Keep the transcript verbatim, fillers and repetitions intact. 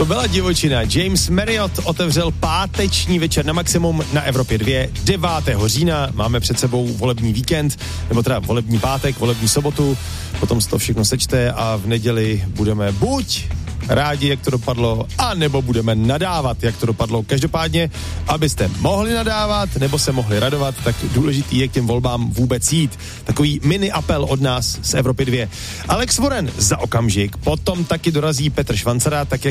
To byla divočina. James Marriott otevřel páteční večer na Maximum na Evropě dva devátého října. Máme před sebou volební víkend, nebo teda volební pátek, volební sobotu. Potom se to všechno sečte a v neděli budeme buď rádi, jak to dopadlo, a nebo budeme nadávat, jak to dopadlo. Každopádně, abyste mohli nadávat, nebo se mohli radovat, tak důležitý je k těm volbám vůbec jít. Takový mini apel od nás z Evropy dva. Alex Warren za okamžik, potom taky dorazí Petr Švancara, tak jak